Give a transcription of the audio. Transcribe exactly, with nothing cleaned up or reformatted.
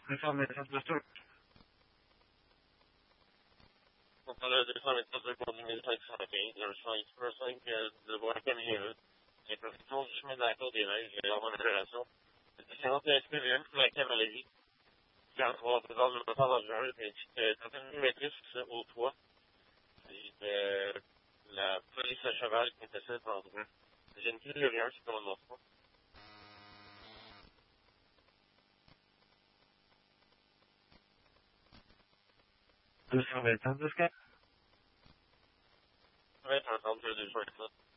deux cents mètres de stock. On parle de deux cents mètres de pour deux mille cinq cent quinze, le cinq cinq de bois camionneux. C'est profitons du chemin de la Côte des Neiges, j'ai leur modération. C'est un P S P V M pour la cavalerie. quarante-trois présence de moteur dans le jeu, et une trentaine de maîtrises au toit. Et euh, la police à cheval qui était cette endroit. J'ai une petite lumière, c'est comme on ne pas. deux cent vingt ans de scat. Ouais, t'as entendu le deux cent vingt-sept.